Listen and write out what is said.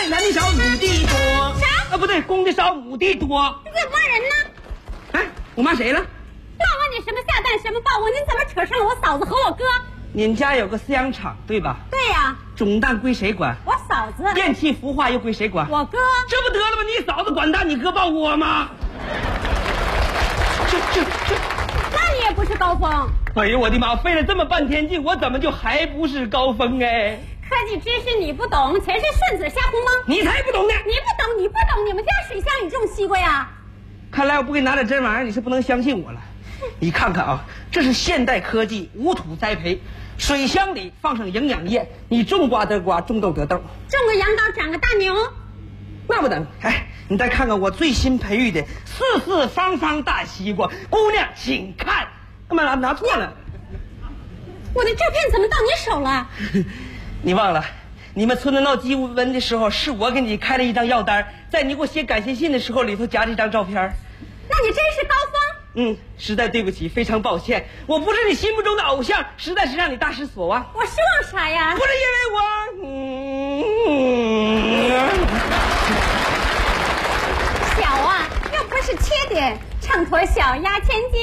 男的少，女的多。 啥？ 啊，不对，公的少，母的多。 你这骂人呢？ 哎，我骂谁了？ 那问你什么下蛋什么抱我？你怎么扯上了我嫂子和我哥？ 您家有个饲养厂对吧？ 对呀、 种蛋归谁管？ 我嫂子。 电器孵化又归谁管？ 我哥。 这不得了吗？你嫂子管蛋，你哥抱窝吗？这。 那你也不是高峰。 哎呦我的妈！费了这么半天劲，我怎么就还不是高峰哎？ 科技知识你不懂，全是顺子瞎胡蒙。 你才不懂呢！ 你不懂，你们家水箱里种西瓜呀？ 看来我不给你拿点真玩意儿，你是不能相信我了。你看看啊，这是现代科技无土栽培，水箱里放上营养液，你种瓜得瓜，种豆得豆， 种个杨桃长个大牛。 那不等。哎，你再看看我最新培育的四四方方大西瓜，姑娘请看。他妈拿错了， 我的照片怎么到你手了？ 你忘了？你们村子闹鸡瘟的时候，是我给你开了一张药单，在你给我写感谢信的时候，里头夹着一张照片。 那你真是高峰。 实在对不起，非常抱歉，我不是你心目中的偶像，实在是让你大失所望。 我失望啥呀？ 不是因为我， 小啊，又不是缺点，秤砣小压千斤。